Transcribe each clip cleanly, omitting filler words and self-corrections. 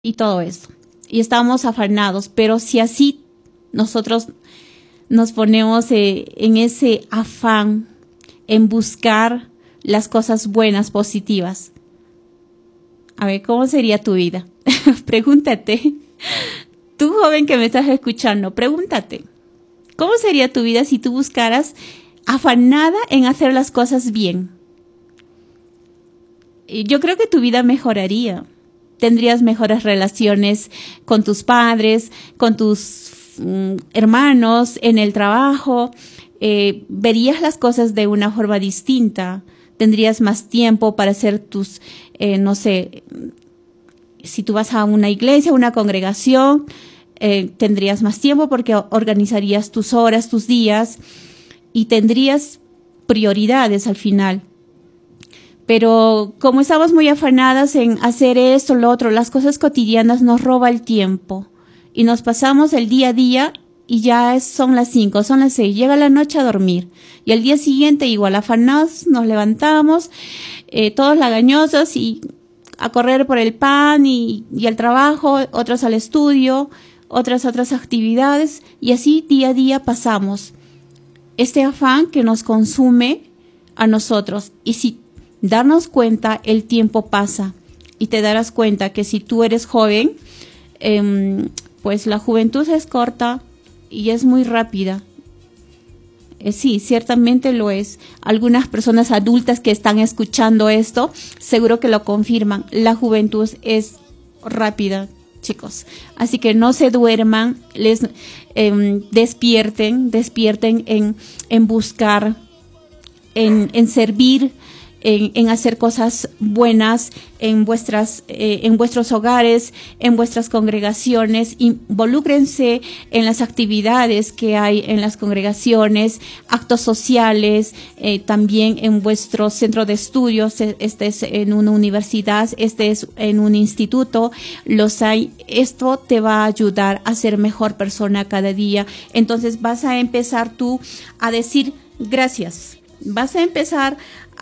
y todo esto. Y estamos afanados, pero si así nosotros nos ponemos en ese afán, en buscar las cosas buenas, positivas. A ver, ¿cómo sería tu vida? Pregúntate. Tú, joven que me estás escuchando, pregúntate. ¿Cómo sería tu vida si tú buscaras afanada en hacer las cosas bien? Yo creo que tu vida mejoraría. Tendrías mejores relaciones con tus padres, con tus hermanos, en el trabajo. Verías las cosas de una forma distinta. Tendrías más tiempo para hacer tus, no sé, si tú vas a una iglesia, una congregación, tendrías más tiempo porque organizarías tus horas, tus días y tendrías prioridades al final. Pero como estamos muy afanadas en hacer esto, lo otro, las cosas cotidianas nos roba el tiempo y nos pasamos el día a día y ya son las 5, son las 6, llega la noche a dormir y al día siguiente igual afanados nos levantamos, todos lagañosos y a correr por el pan y al trabajo, otros al estudio, otras actividades y así día a día pasamos este afán que nos consume a nosotros. Y si darnos cuenta, el tiempo pasa y te darás cuenta que si tú eres joven, pues la juventud es corta y es muy rápida. Sí, ciertamente lo es. Algunas personas adultas que están escuchando esto, seguro que lo confirman. La juventud es rápida, chicos. Así que no se duerman, despierten en buscar, en servir, en hacer cosas buenas en vuestros hogares, en vuestras congregaciones. Involúcrense en las actividades que hay en las congregaciones, actos sociales, también en vuestro centro de estudios, este es en una universidad, este es en un instituto, los hay. Esto te va a ayudar a ser mejor persona cada día. Entonces vas a empezar tú a decir gracias. Vas a empezar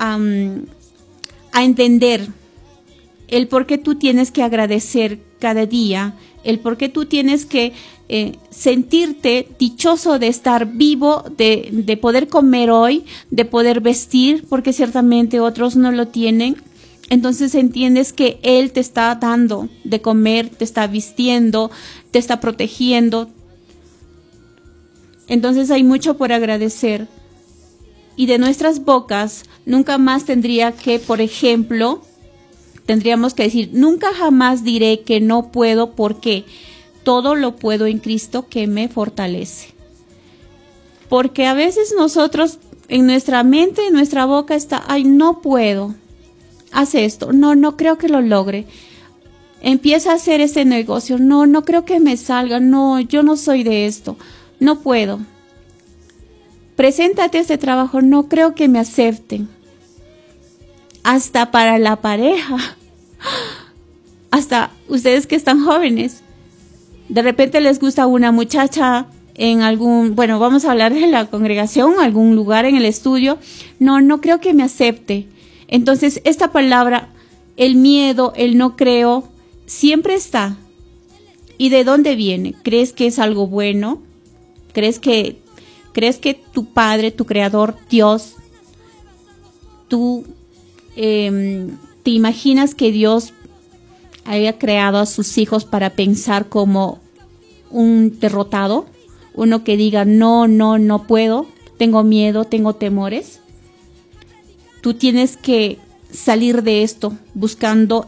a entender el por qué tú tienes que agradecer cada día, el por qué tú tienes que sentirte dichoso de estar vivo, de poder comer hoy, de poder vestir, porque ciertamente otros no lo tienen. Entonces entiendes que Él te está dando de comer, te está vistiendo, te está protegiendo. Entonces hay mucho por agradecer. Y de nuestras bocas nunca más tendría que, por ejemplo, tendríamos que decir, nunca jamás diré que no puedo porque todo lo puedo en Cristo que me fortalece. Porque a veces nosotros en nuestra mente, en nuestra boca está, ay, no puedo, haz esto, no creo que lo logre. Empieza a hacer ese negocio, no creo que me salga, no, yo no soy de esto, no puedo. Preséntate a este trabajo, no creo que me acepten. Hasta para la pareja, hasta ustedes que están jóvenes, de repente les gusta una muchacha en algún, bueno, vamos a hablar de la congregación, algún lugar en el estudio, no creo que me acepte. Entonces, esta palabra, el miedo, el no creo, siempre está. ¿Y de dónde viene? ¿Crees que es algo bueno? ¿Crees que tu Padre, tu Creador, Dios, tú te imaginas que Dios haya creado a sus hijos para pensar como un derrotado? Uno que diga, no puedo, tengo miedo, tengo temores. Tú tienes que salir de esto buscando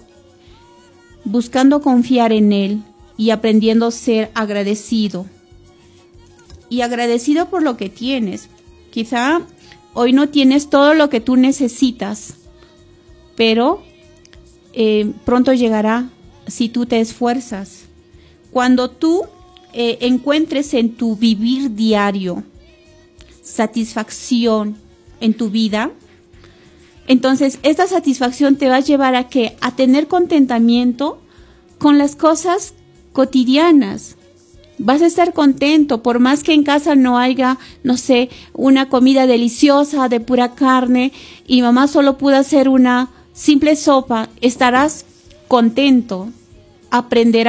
confiar en Él y aprendiendo a ser agradecido. Y agradecido por lo que tienes. Quizá hoy no tienes todo lo que tú necesitas, pero pronto llegará si tú te esfuerzas. Cuando tú encuentres en tu vivir diario satisfacción en tu vida, entonces esta satisfacción te va a llevar a ¿qué? A tener contentamiento con las cosas cotidianas. Vas a estar contento, por más que en casa no haya, no sé, una comida deliciosa de pura carne y mamá solo pudo hacer una simple sopa, estarás contento. aprender